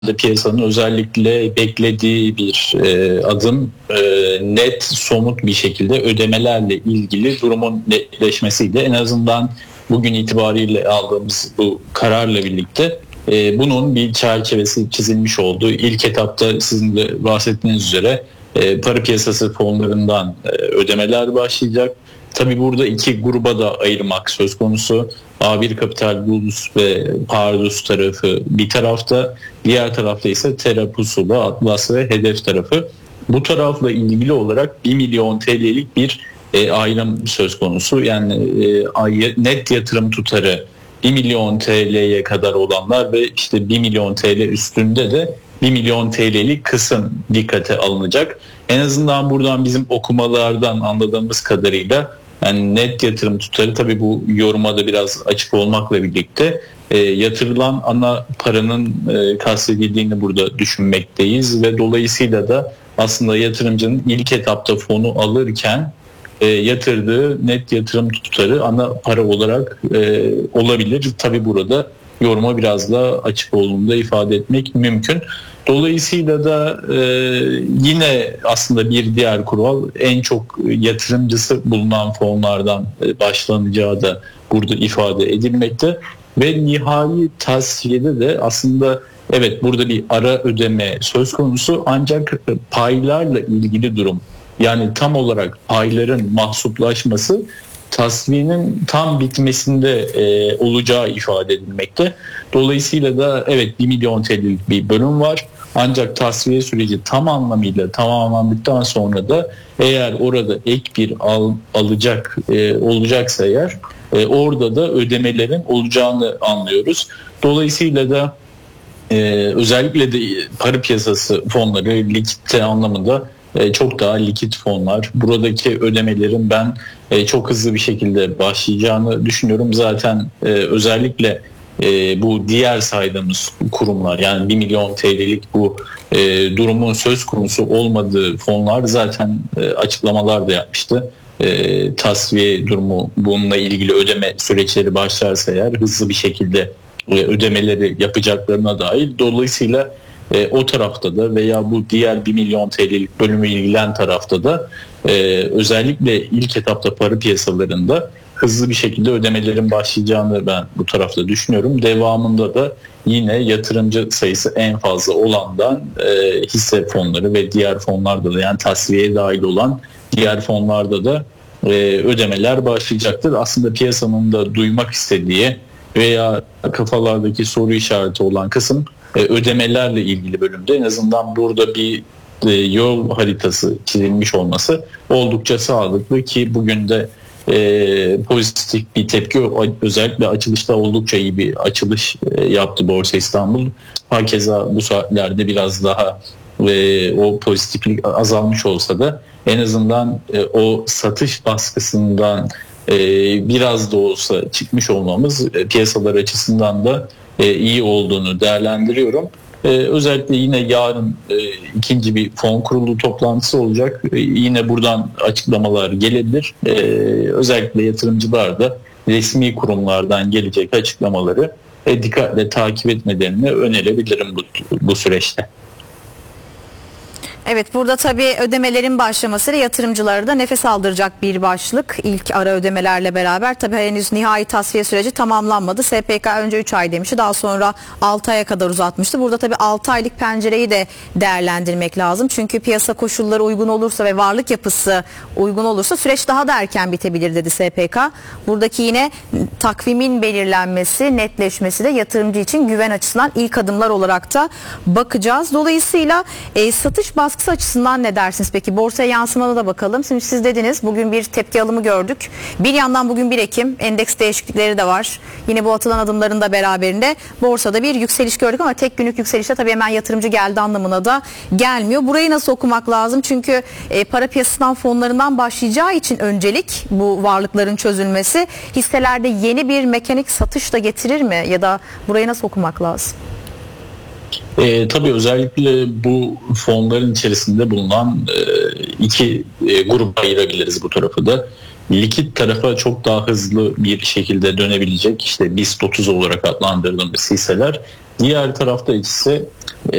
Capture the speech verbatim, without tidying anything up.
de piyasanın özellikle beklediği bir e, adım e, net, somut bir şekilde ödemelerle ilgili durumun netleşmesiydi. En azından bugün itibariyle aldığımız bu kararla birlikte e, bunun bir çerçevesi çizilmiş oldu. İlk etapta sizin de bahsettiğiniz üzere e, para piyasası fonlarından e, ödemeler başlayacak. Tabii burada iki gruba da ayırmak söz konusu. A bir Kapital, Bulus ve Pardus tarafı bir tarafta, diğer tarafta ise Terra Pusula, Atlas ve Hedef tarafı. Bu tarafla ilgili olarak bir milyon T L'lik bir e, ayrım söz konusu. Yani e, net yatırım tutarı bir milyon T L'ye kadar olanlar ve işte bir milyon T L üstünde de bir milyon T L'lik kısım dikkate alınacak. En azından buradan bizim okumalardan anladığımız kadarıyla yani net yatırım tutarı, tabii bu yoruma da biraz açık olmakla birlikte e, yatırılan ana paranın e, kastedildiğini burada düşünmekteyiz ve dolayısıyla da aslında yatırımcının ilk etapta fonu alırken e, yatırdığı net yatırım tutarı ana para olarak e, olabilir. Tabii burada yoruma biraz da açık olduğunda ifade etmek mümkün. Dolayısıyla da e, yine aslında bir diğer kural, en çok yatırımcısı bulunan fonlardan e, başlanacağı da burada ifade edilmekte ve nihai tasfiyede de aslında evet burada bir ara ödeme söz konusu, ancak paylarla ilgili durum, yani tam olarak payların mahsuplaşması tasfiyenin tam bitmesinde e, olacağı ifade edilmekte. Dolayısıyla da evet bir milyon T L'lik bir bölüm var. Ancak tasfiye süreci tam anlamıyla tamamlandıktan sonra da eğer orada ek bir al, alacak e, olacaksa eğer e, orada da ödemelerin olacağını anlıyoruz. Dolayısıyla da e, özellikle de para piyasası fonları likidite anlamında e, çok daha likit fonlar. Buradaki ödemelerin ben e, çok hızlı bir şekilde başlayacağını düşünüyorum. Zaten e, özellikle e, bu diğer saydığımız kurumlar, yani bir milyon T L'lik bu e, durumun söz konusu olmadığı fonlar zaten e, açıklamalar da yapmıştı. E, tasfiye durumu, bununla ilgili ödeme süreçleri başlarsa eğer hızlı bir şekilde e, ödemeleri yapacaklarına dair. Dolayısıyla E, o tarafta da veya bu diğer bir milyon T L'lik bölümü ilgilen tarafta da e, özellikle ilk etapta para piyasalarında hızlı bir şekilde ödemelerin başlayacağını ben bu tarafta düşünüyorum. Devamında da yine yatırımcı sayısı en fazla olandan e, hisse fonları ve diğer fonlarda da, yani tasfiyeye dahil olan diğer fonlarda da e, ödemeler başlayacaktır. Aslında piyasanın da duymak istediği veya kafalardaki soru işareti olan kısım ödemelerle ilgili bölümde. En azından burada bir yol haritası çizilmiş olması oldukça sağlıklı ki bugün de e, pozitif bir tepki, özellikle açılışta oldukça iyi bir açılış e, yaptı Borsa İstanbul. Hakeza bu saatlerde biraz daha e, o pozitiflik azalmış olsa da en azından e, o satış baskısından e, biraz da olsa çıkmış olmamız e, piyasalar açısından da e, iyi olduğunu değerlendiriyorum. Ee, özellikle yine yarın e, ikinci bir fon kurulu toplantısı olacak. E, yine buradan açıklamalar gelebilir. E, özellikle yatırımcılar da resmi kurumlardan gelecek açıklamaları e, dikkatle takip etmelerini önerebilirim bu, bu süreçte. Evet, burada tabii ödemelerin başlamasıyla yatırımcılara da nefes aldıracak bir başlık. İlk ara ödemelerle beraber tabii henüz nihai tasfiye süreci tamamlanmadı. S P K önce üç ay demişti, daha sonra altı aya kadar uzatmıştı. Burada tabii altı aylık pencereyi de değerlendirmek lazım. Çünkü piyasa koşulları uygun olursa ve varlık yapısı uygun olursa süreç daha da erken bitebilir dedi S P K. Buradaki yine takvimin belirlenmesi, netleşmesi de yatırımcı için güven açısından ilk adımlar olarak da bakacağız. Dolayısıyla e, satış baskısı açısından ne dersiniz peki? Borsaya yansımana da bakalım. Şimdi siz dediniz, bugün bir tepki alımı gördük. Bir yandan bugün bir Ekim endeks değişiklikleri de var. Yine bu atılan adımların da beraberinde borsada bir yükseliş gördük ama tek günlük yükselişte tabii hemen yatırımcı geldi anlamına da gelmiyor. Burayı nasıl okumak lazım? Çünkü e, para piyasasından fonlarından başlayacağı için öncelik bu varlıkların çözülmesi hisselerde yeni bir mekanik satış da getirir mi? Ya da burayı nasıl okumak lazım? E, tabii özellikle bu fonların içerisinde bulunan e, iki e, gruba ayırabiliriz bu tarafı da. likit tarafa çok daha hızlı bir şekilde dönebilecek işte BIST otuz olarak adlandırdığımız hisseler. Diğer tarafta ise